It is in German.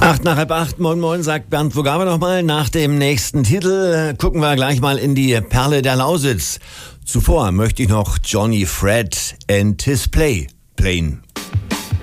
Acht nach halb acht, moin moin, sagt Bernd Vogaber nochmal. Nach dem nächsten Titel gucken wir gleich mal in die Perle der Lausitz. Zuvor möchte ich noch Johnny Fred and His Play playen.